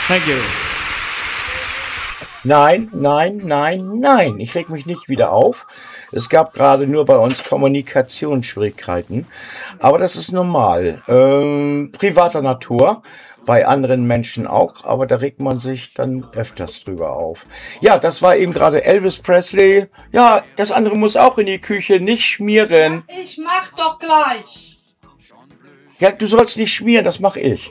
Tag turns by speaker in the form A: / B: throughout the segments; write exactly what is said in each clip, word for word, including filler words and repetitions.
A: Thank you.
B: Nein, nein, nein, nein. Ich reg mich nicht wieder auf. Es gab gerade nur bei uns Kommunikationsschwierigkeiten. Aber das ist normal. Ähm, privater Natur. Bei anderen Menschen auch. Aber da regt man sich dann öfters drüber auf. Ja, das war eben gerade Elvis Presley. Ja, das andere muss auch in die Küche. Nicht schmieren.
C: Ich mach doch gleich.
B: Ja, du sollst nicht schmieren. Das mache ich.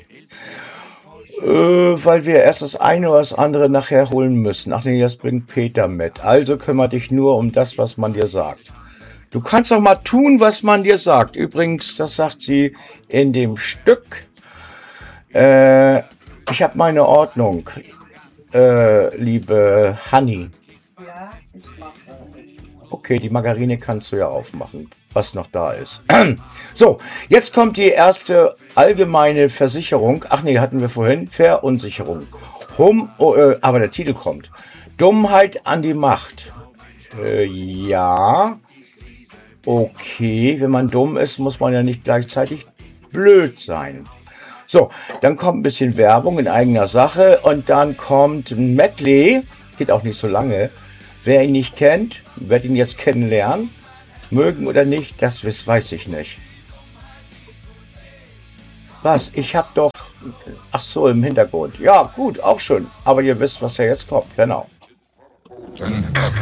B: Äh, weil wir erst das eine oder das andere nachher holen müssen. Ach nee, das bringt Peter mit. Also kümmere dich nur um das, was man dir sagt. Du kannst doch mal tun, was man dir sagt. Übrigens, das sagt sie in dem Stück. Äh, ich habe meine Ordnung, äh, liebe Hanni.
C: Ja, ich mache.
B: Okay, die Margarine kannst du ja aufmachen, was noch da ist. So, jetzt kommt die erste allgemeine Versicherung. Ach nee, hatten wir vorhin. Verunsicherung. Hum, oh, äh, aber der Titel kommt. Dummheit an die Macht. Äh, ja. Okay, wenn man dumm ist, muss man ja nicht gleichzeitig blöd sein. So, dann kommt ein bisschen Werbung in eigener Sache und dann kommt ein Medley. Geht auch nicht so lange. Wer ihn nicht kennt, wird ihn jetzt kennenlernen. Mögen oder nicht, das weiß ich nicht. Was? Ich hab doch... Ach so, im Hintergrund. Ja, gut, auch schon. Aber ihr wisst, was da jetzt kommt. Genau.